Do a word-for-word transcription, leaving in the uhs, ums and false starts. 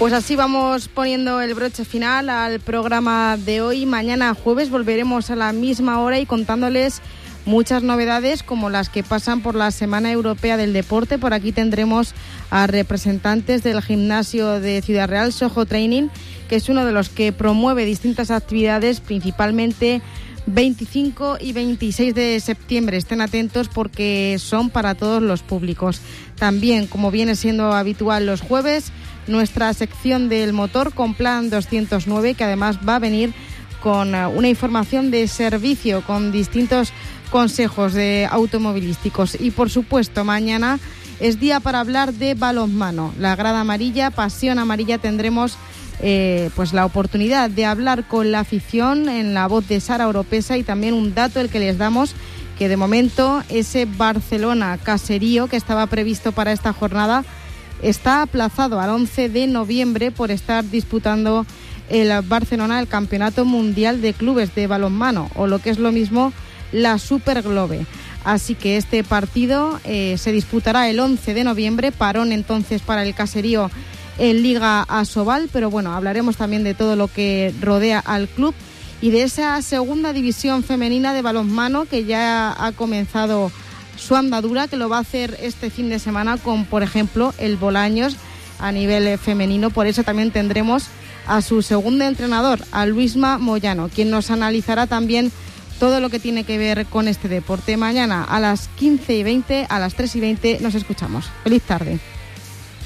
Pues así vamos poniendo el broche final al programa de hoy. Mañana jueves volveremos a la misma hora y contándoles muchas novedades como las que pasan por la Semana Europea del Deporte. Por aquí tendremos a representantes del gimnasio de Ciudad Real, Soho Training, que es uno de los que promueve distintas actividades, principalmente veinticinco y veintiséis de septiembre. Estén atentos porque son para todos los públicos. También, como viene siendo habitual los jueves, nuestra sección del motor con Plan doscientos nueve, que además va a venir con una información de servicio, con distintos consejos de automovilísticos. Y por supuesto, mañana es día para hablar de balonmano. La grada amarilla, Pasión Amarilla, tendremos eh, pues la oportunidad de hablar con la afición en la voz de Sara Oropesa, y también un dato el que les damos, que de momento ese Barcelona Caserío que estaba previsto para esta jornada está aplazado al once de noviembre por estar disputando el Barcelona el Campeonato Mundial de Clubes de Balonmano, o lo que es lo mismo, la Super Globe. Así que este partido eh, se disputará el once de noviembre, parón entonces para el Caserío en Liga Asobal, pero bueno, hablaremos también de todo lo que rodea al club y de esa segunda división femenina de balonmano que ya ha comenzado su andadura, que lo va a hacer este fin de semana con, por ejemplo, el Bolaños a nivel femenino. Por eso también tendremos a su segundo entrenador, a Luisma Moyano, quien nos analizará también todo lo que tiene que ver con este deporte. Mañana a las quince y veinte, a las tres y veinte nos escuchamos. Feliz tarde.